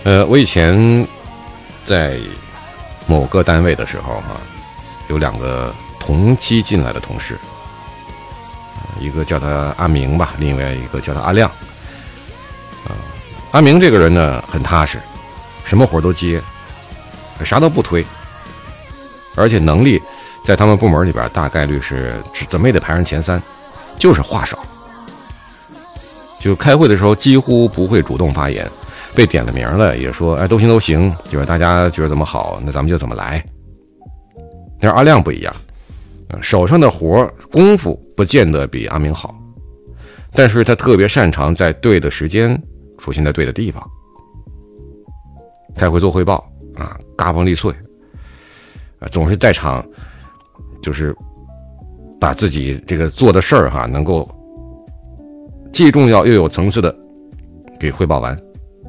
我以前在某个单位的时候有2个同期进来的同事，一个叫他阿明吧，另外一个叫他阿亮。阿明这个人呢很踏实，什么活都接，啥都不推，而且能力在他们部门里边大概率是怎么也得排上前3，就是话少。就开会的时候几乎不会主动发言，被点了名了也说都行都行，就是大家觉得怎么好那咱们就怎么来。但是阿亮不一样，手上的活功夫不见得比阿明好，但是他特别擅长在对的时间出现在对的地方。开会做汇报嘎嘣利脆，总是在场，就是把自己这个做的事儿能够既重要又有层次的给汇报完。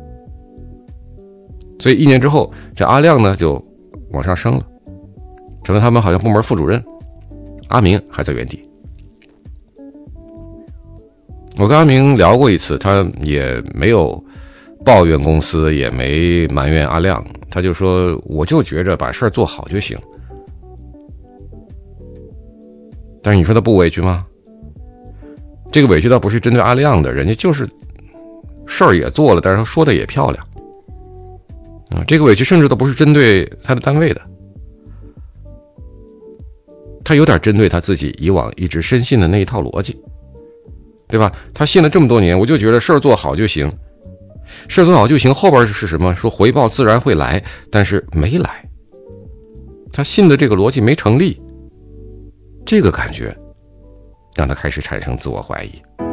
所以1年之后，这阿亮呢就往上升了，成了他们好像部门副主任，阿明还在原地。我跟阿明聊过一次，他也没有抱怨公司，也没埋怨阿亮，他就说我就觉着把事儿做好就行。但是你说他不委屈吗？这个委屈倒不是针对阿亮的，人家就是事儿也做了，但是他说的也漂亮这个委屈甚至都不是针对他的单位的，他有点针对他自己以往一直深信的那一套逻辑，对吧？他信了这么多年，我就觉得事儿做好就行，事儿做好就行，后边是什么？说回报自然会来，但是没来，他信的这个逻辑没成立，这个感觉让他开始产生自我怀疑。